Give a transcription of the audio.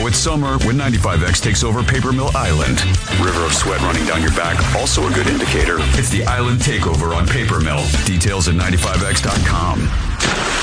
Know it's summer when 95X takes over Paper Mill Island. River of sweat running down your back, also a good indicator. It's the Island Takeover on Paper Mill. Details at 95X.com.